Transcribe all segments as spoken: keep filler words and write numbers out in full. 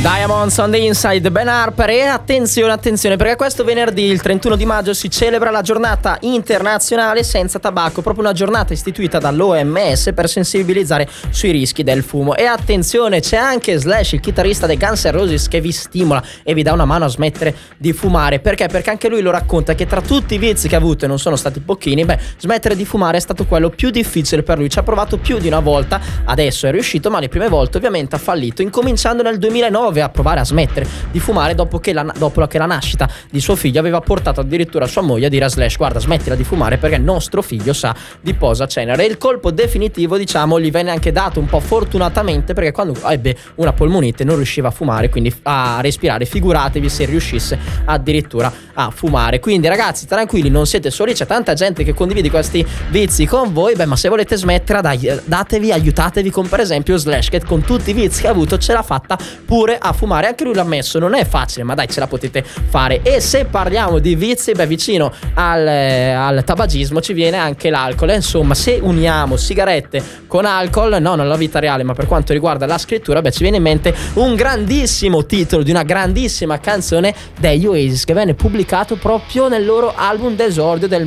Diamonds on the Inside, Ben Harper. E attenzione, attenzione, perché questo venerdì, il trentuno di maggio, si celebra la giornata internazionale senza tabacco, proprio una giornata istituita dall'O M S per sensibilizzare sui rischi del fumo. E attenzione, c'è anche Slash, il chitarrista dei Guns N' Roses, che vi stimola e vi dà una mano a smettere di fumare. Perché? Perché anche lui lo racconta che tra tutti i vizi che ha avuto, e non sono stati pochini, beh, smettere di fumare è stato quello più difficile per lui. Ci ha provato più di una volta, adesso è riuscito, ma le prime volte ovviamente ha fallito, incominciando nel duemilanove a provare a smettere di fumare dopo che la, dopo che la nascita di suo figlio aveva portato addirittura sua moglie a dire a Slash: guarda, smettila di fumare perché il nostro figlio sa di posa cenere. E il colpo definitivo, diciamo, gli venne anche dato un po' fortunatamente, perché quando ebbe una polmonite non riusciva a fumare, quindi a respirare, figuratevi se riuscisse addirittura a fumare. Quindi ragazzi, tranquilli, non siete soli, c'è tanta gente che condivide questi vizi con voi. Beh, ma se volete smettere, dai, datevi, aiutatevi con per esempio Slash, che con tutti i vizi che ha avuto ce l'ha fatta pure a fumare. Anche lui l'ha ammesso, non è facile, ma dai, ce la potete fare. E se parliamo di vizi, beh, vicino al, eh, al tabagismo ci viene anche l'alcol. E insomma, se uniamo sigarette con alcol, no, nella vita reale, ma per quanto riguarda la scrittura, beh, ci viene in mente un grandissimo titolo di una grandissima canzone degli Oasis, che venne pubblicato proprio nel loro album d'esordio del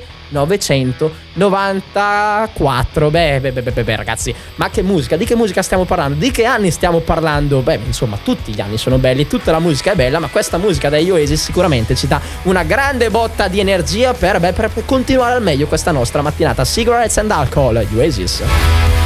millenovecentonovantaquattro. Beh, beh, beh, beh, beh, ragazzi, ma che musica, di che musica stiamo parlando? Di che anni stiamo parlando? Beh, insomma, tutti gli anni sono belli, tutta la musica è bella, ma questa musica degli Oasis sicuramente ci dà una grande botta di energia per, beh, per continuare al meglio questa nostra mattinata. Cigarettes and Alcohol, gli Oasis.